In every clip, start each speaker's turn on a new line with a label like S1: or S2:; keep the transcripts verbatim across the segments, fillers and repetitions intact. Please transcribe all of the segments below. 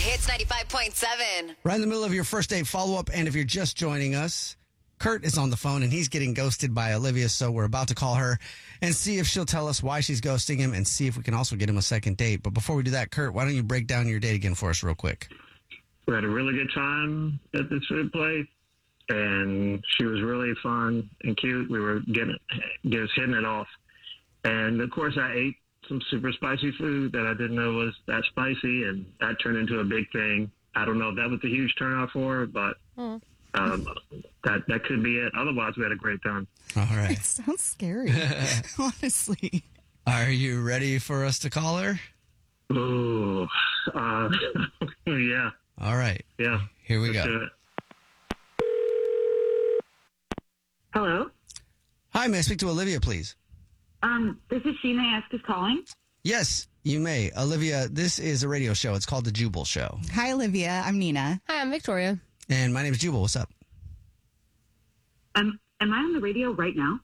S1: Hits ninety-five point seven.
S2: Right in the middle of your first date follow-up, and if you're just joining us, Kurt is on the phone, and he's getting ghosted by Olivia, so we're about to call her and see if she'll tell us why she's ghosting him and see if we can also get him a second date. But before we do that, Kurt, why don't you break down your date again for us real quick?
S3: We had a really good time at this food place, and she was really fun and cute. We were getting, just hitting it off. And, of course, I ate some super spicy food that I didn't know was that spicy, and that turned into a big thing. I don't know if that was a huge turnoff for her, but um, that that could be it. Otherwise, we had a great time.
S2: All right.
S4: It sounds scary, honestly.
S2: Are you ready for us to call her?
S3: Oh, uh, yeah.
S2: All right.
S3: Yeah.
S2: Here we
S3: Let's
S2: go.
S3: do it.
S5: Hello.
S2: Hi, may I speak to Olivia, please?
S5: Um, this is she. May I ask who's calling?
S2: Yes, you may. Olivia, this is a radio show. It's called The Jubal Show.
S4: Hi, Olivia. I'm Nina.
S6: Hi, I'm Victoria.
S2: And my name is Jubal. What's up?
S5: Um, am I on the radio right now?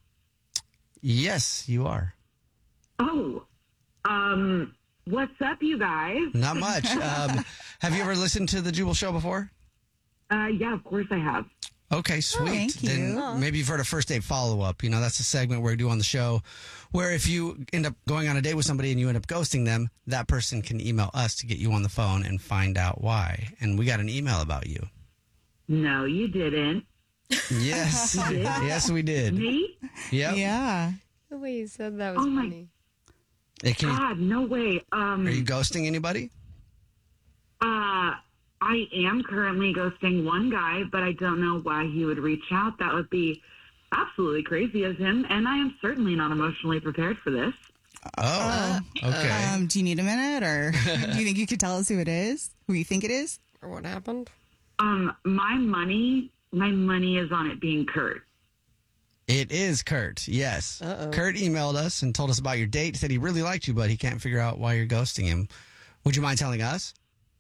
S2: Yes, you are.
S5: Oh, um, what's up, you guys?
S2: Not much. um, have you ever listened to The Jubal Show before?
S5: Uh, yeah, of course I have.
S2: Okay, sweet.
S4: thank you.
S2: Then
S4: Aw.
S2: maybe you've heard a first date follow-up. You know, that's a segment where we do on the show where if you end up going on a date with somebody and you end up ghosting them, that person can email us to get you on the phone and find out why. And we got an email about you.
S5: No, you didn't.
S2: Yes. Yes, we did.
S5: Me?
S2: Yep.
S4: Yeah.
S6: The way you said that was
S5: Oh, my-
S6: funny.
S2: Hey, can you-
S5: God, no way. Um,
S2: are you ghosting anybody?
S5: uh, I am currently ghosting one guy, but I don't know why he would reach out. That would be absolutely crazy of him, and I am certainly not emotionally prepared for this.
S2: Oh, okay.
S4: Um, do you need a minute, or do you think you could tell us who it is? Who you think it is?
S6: Or what happened?
S5: Um, my money, my money is on it being Kurt.
S2: It is Kurt, yes.
S6: Uh-oh.
S2: Kurt emailed us and told us about your date, said he really liked you, but he can't figure out why you're ghosting him. Would you mind telling us?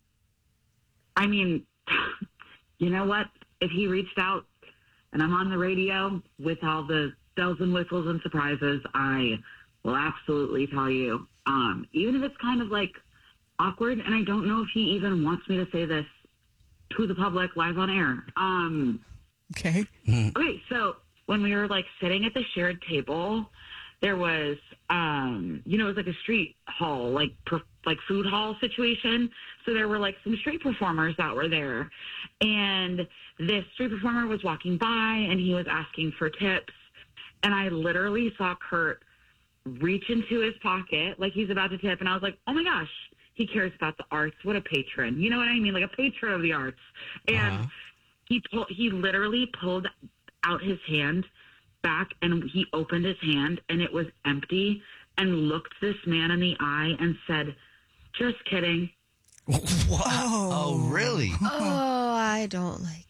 S5: I mean, you know what? If he reached out and I'm on the radio with all the bells and whistles and surprises, I will absolutely tell you. Um, even if it's kind of like awkward, and I don't know if he even wants me to say this to the public live on air. Um,
S4: Okay.
S5: okay, so when we were like sitting at the shared table, there was, um, you know, it was like a street hall, like per, like food hall situation. So there were like some street performers that were there, and this street performer was walking by and he was asking for tips, and I literally saw Kurt reach into his pocket like he's about to tip, and I was like, oh my gosh, he cares about the arts. What a patron! You know what I mean? Like a patron of the arts, and
S2: Uh-huh.
S5: he pulled, he literally pulled out his hand back, and he opened his hand and it was empty, and looked this man in the eye and said, just kidding.
S2: Wow. Oh, really?
S6: Oh, I don't like.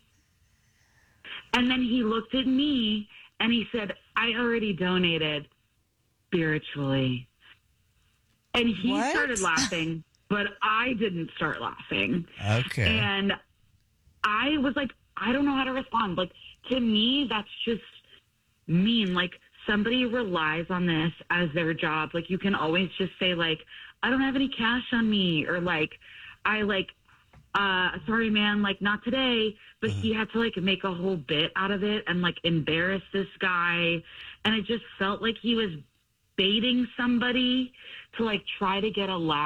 S5: And then he looked at me and he said, I already donated spiritually. And he
S4: What?
S5: started laughing, but I didn't start laughing.
S2: Okay.
S5: And I was like, I don't know how to respond. Like, to me, that's just mean. Like, somebody relies on this as their job. Like, you can always just say, like, I don't have any cash on me, or like, I like, uh, sorry, man, like, not today. But he had to like make a whole bit out of it and like embarrass this guy. And it just felt like he was baiting somebody to like try to get a laugh